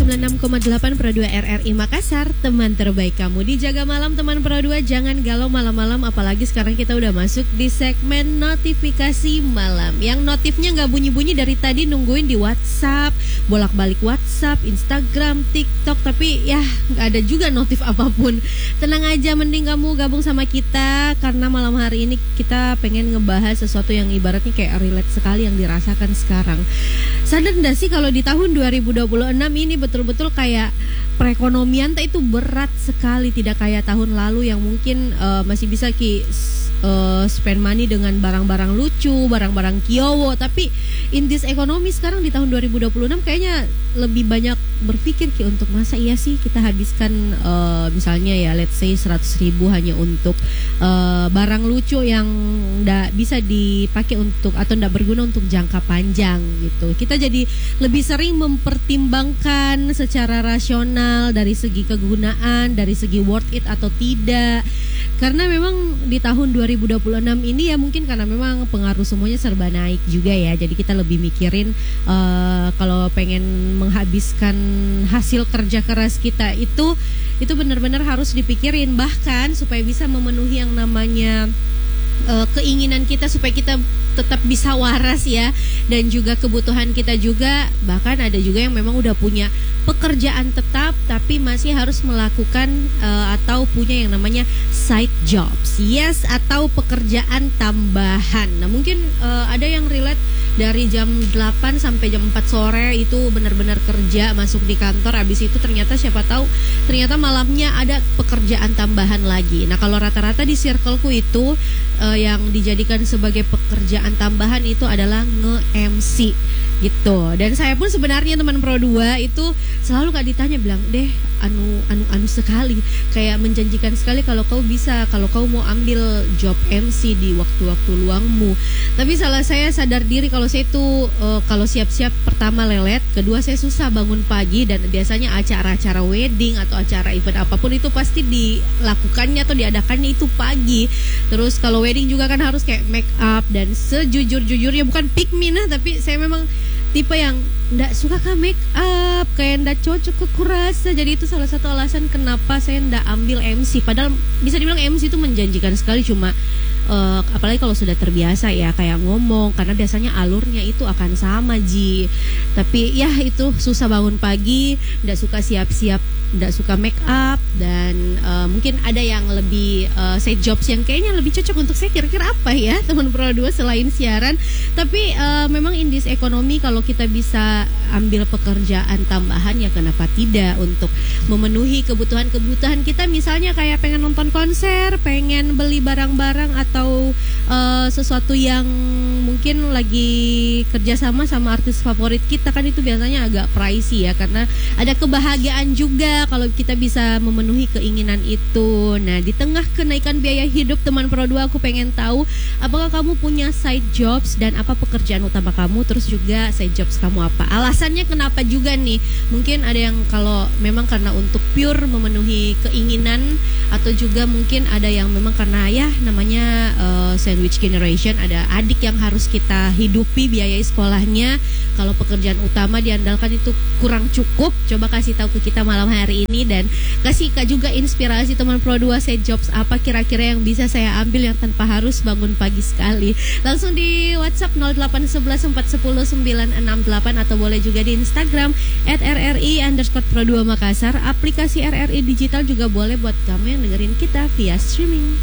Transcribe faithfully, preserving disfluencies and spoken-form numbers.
sembilan puluh enam koma delapan Pro dua R R I Makassar, teman terbaik kamu. Dijaga malam teman Pro dua, jangan galau malam-malam. Apalagi sekarang kita udah masuk di segmen notifikasi malam. Yang notifnya gak bunyi-bunyi dari tadi, nungguin di WhatsApp, bolak-balik WhatsApp, Instagram, TikTok. Tapi ya gak ada juga notif apapun. Tenang aja, mending kamu gabung sama kita. Karena malam hari ini kita pengen ngebahas sesuatu yang ibaratnya kayak relate sekali yang dirasakan sekarang. Sadar gak sih kalau di tahun dua ribu dua puluh enam ini betul-betul kayak perekonomian itu berat sekali, tidak kayak tahun lalu yang mungkin uh, masih bisa ki uh, spend money dengan barang-barang lucu, barang-barang kiowo. Tapi in this ekonomi sekarang di tahun dua ribu dua puluh enam kayaknya lebih banyak berpikir ki untuk masa iya sih kita habiskan uh, misalnya ya let's say seratus ribu hanya untuk uh, barang lucu yang nggak bisa dipakai untuk atau nggak berguna untuk jangka panjang gitu. Kita jadi lebih sering mempertimbangkan secara rasional dari segi kegunaan, dari segi worth it atau tidak. Karena memang di tahun dua ribu dua puluh enam ini ya mungkin karena memang pengaruh semuanya serba naik juga ya. Jadi kita lebih mikirin uh, kalau pengen menghabiskan hasil kerja keras kita itu itu benar-benar harus dipikirin, bahkan supaya bisa memenuhi yang namanya uh, keinginan kita, supaya kita tetap bisa waras ya, dan juga kebutuhan kita juga. Bahkan ada juga yang memang udah punya pekerjaan tetap tapi masih harus melakukan uh, atau punya yang namanya side jobs, yes, atau pekerjaan tambahan. Nah mungkin uh, ada yang relate dari jam delapan sampai jam empat sore itu benar-benar kerja, masuk di kantor, habis itu ternyata siapa tahu ternyata malamnya ada pekerjaan tambahan lagi. Nah kalau rata-rata di circleku itu uh, yang dijadikan sebagai pekerjaan tambahan itu adalah nge-M C gitu. Dan saya pun sebenarnya teman Pro dua itu selalu kak ditanya bilang, deh anu anu anu sekali, kayak menjanjikan sekali kalau kau bisa, kalau kau mau ambil job M C di waktu-waktu luangmu. Tapi salah saya sadar diri kalau saya itu uh, kalau siap-siap pertama lelet, kedua saya susah bangun pagi, dan biasanya acara-acara wedding atau acara event apapun itu pasti dilakukannya atau diadakannya itu pagi. Terus kalau wedding juga kan harus kayak make up, dan sejujur-jujurnya bukan pick me nah, tapi saya memang tipe yang ndak suka ke make up, kayak ndak cocok ke kurasa. Jadi itu salah satu alasan kenapa saya ndak ambil M C. Padahal bisa dibilang M C itu menjanjikan sekali, cuma uh, apalagi kalau sudah terbiasa ya kayak ngomong, karena biasanya alurnya itu akan sama Ji. Tapi ya itu susah bangun pagi, ndak suka siap-siap, ndak suka make up, dan uh, mungkin ada yang lebih uh, side jobs yang kayaknya lebih cocok untuk saya. Kira-kira apa ya teman Pro dua selain siaran? Tapi uh, memang in this ekonomi kalau kita bisa ambil pekerjaan tambahan ya kenapa tidak, untuk memenuhi kebutuhan-kebutuhan kita, misalnya kayak pengen nonton konser, pengen beli barang-barang atau uh, sesuatu yang mungkin lagi kerjasama sama artis favorit kita, kan itu biasanya agak pricey ya, karena ada kebahagiaan juga kalau kita bisa memenuhi keinginan itu. Nah di tengah kenaikan biaya hidup teman Pro dua, aku pengen tahu apakah kamu punya side jobs dan apa pekerjaan utama kamu, terus juga side jobs kamu apa, alasannya kenapa juga nih. Mungkin ada yang kalau memang karena untuk pure memenuhi keinginan, atau juga mungkin ada yang memang karena ya namanya uh, sandwich generation, ada adik yang harus kita hidupi biayai sekolahnya. Kalau pekerjaan utama diandalkan itu kurang cukup, coba kasih tahu ke kita malam hari ini, dan kasih kak juga inspirasi teman Pro dua, side jobs apa kira-kira yang bisa saya ambil yang tanpa harus bangun pagi sekali. Langsung di WhatsApp nol delapan satu satu empat satu nol sembilan enam delapan, atau boleh juga di Instagram at R R I underscore Pro dua Makassar. Aplikasi R R I Digital juga boleh buat kamu yang dengerin kita via streaming.